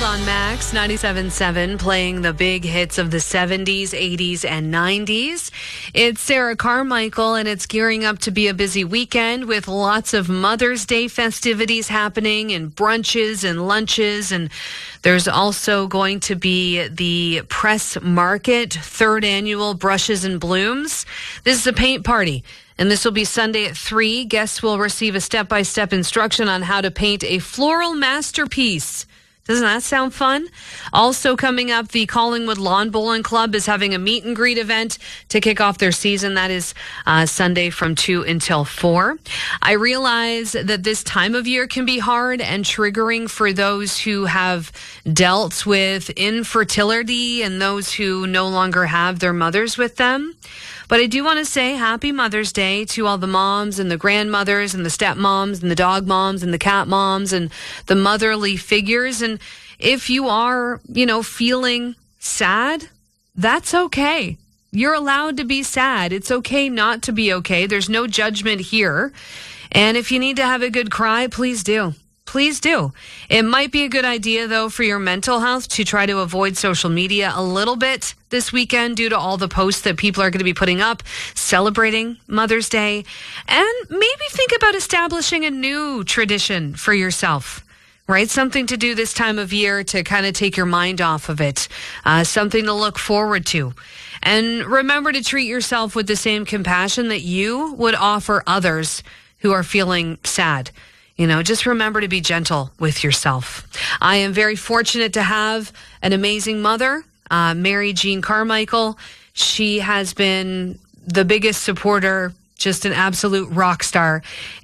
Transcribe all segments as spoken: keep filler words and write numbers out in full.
on Max ninety-seven point seven, playing the big hits of the seventies, eighties, and nineties. It's Sarah Carmichael, and it's gearing up to be a busy weekend with lots of Mother's Day festivities happening and brunches and lunches. And there's also going to be the Press Market, third annual Brushes and Blooms. This is a paint party, and this will be Sunday at three. Guests will receive a step-by-step instruction on how to paint a floral masterpiece. Doesn't that sound fun? Also coming up, the Collingwood Lawn Bowling Club is having a meet and greet event to kick off their season. That is uh, Sunday from two until four. I realize that this time of year can be hard and triggering for those who have dealt with infertility and those who no longer have their mothers with them. But I do want to say happy Mother's Day to all the moms and the grandmothers and the stepmoms and the dog moms and the cat moms and the motherly figures. And if you are, you know, feeling sad, that's okay. You're allowed to be sad. It's okay not to be okay. There's no judgment here. And if you need to have a good cry, please do. Please do. It might be a good idea, though, for your mental health to try to avoid social media a little bit this weekend due to all the posts that people are going to be putting up celebrating Mother's Day. And maybe think about establishing a new tradition for yourself, right? Something to do this time of year to kind of take your mind off of it, uh, something to look forward to. And remember to treat yourself with the same compassion that you would offer others who are feeling sad. You know, just remember to be gentle with yourself. I am very fortunate to have an amazing mother, uh, Mary Jean Carmichael. She has been the biggest supporter, just an absolute rock star.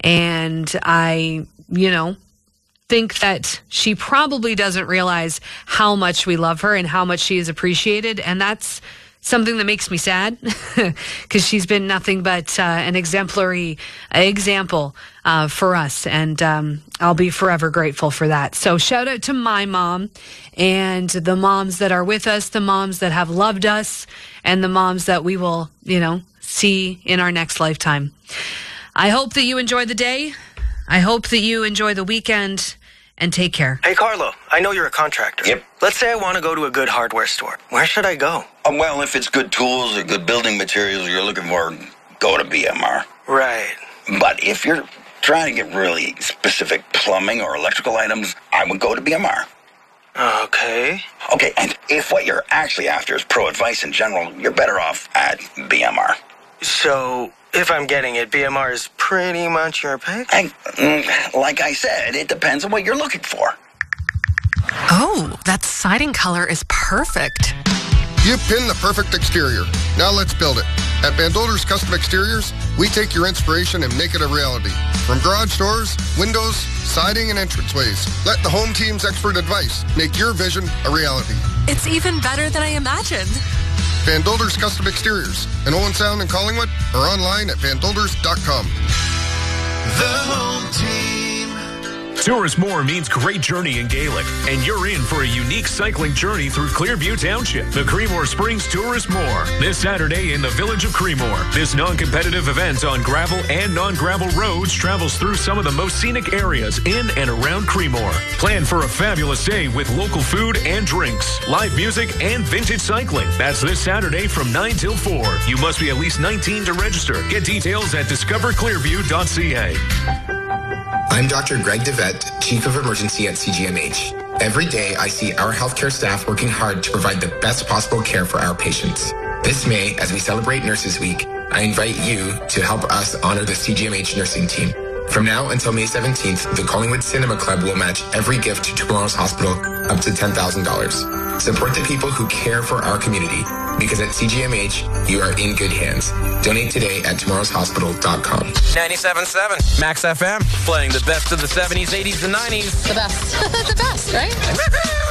And I, you know, think that she probably doesn't realize how much we love her and how much she is appreciated. And that's something that makes me sad because she's been nothing but uh, an exemplary example uh, for us. And um, I'll be forever grateful for that. So shout out to my mom and the moms that are with us, the moms that have loved us, and the moms that we will, you know, see in our next lifetime. I hope that you enjoy the day. I hope that you enjoy the weekend. And take care. Hey, Carlo, I know you're a contractor. Yep. Let's say I want to go to a good hardware store. Where should I go? Um, well, if it's good tools or good building materials you're looking for, go to B M R. Right. But if you're trying to get really specific plumbing or electrical items, I would go to B M R. Okay. Okay, and if what you're actually after is pro advice in general, you're better off at B M R. So, if I'm getting it, B M R is pretty much your pick? I, mm, like I said, it depends on what you're looking for. Oh, that siding color is perfect. You pinned the perfect exterior. Now let's build it. At Van Dolder's Custom Exteriors, we take your inspiration and make it a reality. From garage doors, windows, siding, and entranceways, let the home team's expert advice make your vision a reality. It's even better than I imagined. Van Dolder's Custom Exteriors in Owen Sound and Collingwood, or online at van dolders dot com. The home team. Tourist More means great journey in Gaelic, and you're in for a unique cycling journey through Clearview Township. The Creemore Springs Tourist More, this Saturday in the village of Creemore. This non-competitive event on gravel and non-gravel roads travels through some of the most scenic areas in and around Creemore. Plan for a fabulous day with local food and drinks, live music, and vintage cycling. That's this Saturday from nine till four. You must be at least nineteen to register. Get details at discover clearview dot c a. I'm Doctor Greg DeVette, Chief of Emergency at C G M H. Every day, I see our healthcare staff working hard to provide the best possible care for our patients. This May, as we celebrate Nurses Week, I invite you to help us honor the C G M H nursing team. From now until May seventeenth, the Collingwood Cinema Club will match every gift to Tomorrow's Hospital up to ten thousand dollars. Support the people who care for our community, because at C G M H, you are in good hands. Donate today at tomorrows hospital dot com. ninety-seven point seven Max F M, playing the best of the seventies, eighties, and nineties. The best. The best, right?